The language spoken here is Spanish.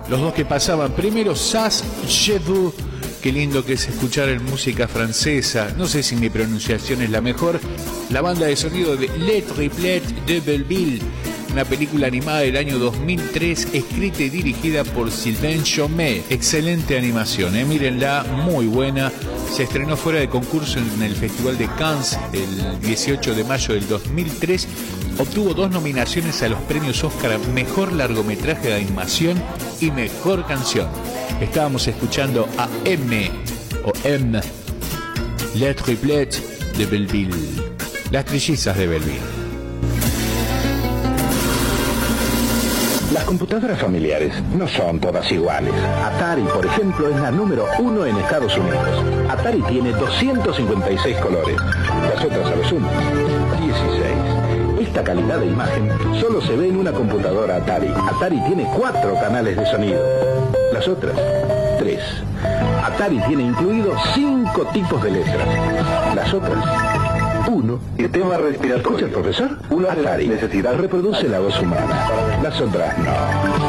Los dos que pasaban, primero Sas Je Veux, qué lindo que es escuchar en música francesa, no sé si mi pronunciación es la mejor, la banda de sonido de Les Triplettes de Belleville, una película animada del año 2003, escrita y dirigida por Sylvain Chomet. Excelente animación, mírenla, muy buena. Se estrenó fuera de concurso en el Festival de Cannes el 18 de mayo del 2003. Obtuvo 2 nominaciones a los premios Oscar, Mejor Largometraje de Animación y Mejor Canción. Estábamos escuchando a M, Les Triplettes de Belleville, las trillizas de Belleville. Las computadoras familiares no son todas iguales. Atari, por ejemplo, es la número 1 en Estados Unidos. Atari tiene 256 colores. Las otras a lo sumo, 16. Esta calidad de imagen solo se ve en una computadora Atari. Atari tiene 4 canales de sonido. Las otras, 3. Atari tiene incluido 5 tipos de letras. Las otras, 1. Sistema respiratorio. ¿Escucha el profesor? Una Atari. Necesidad reproduce la voz humana. Las otras no.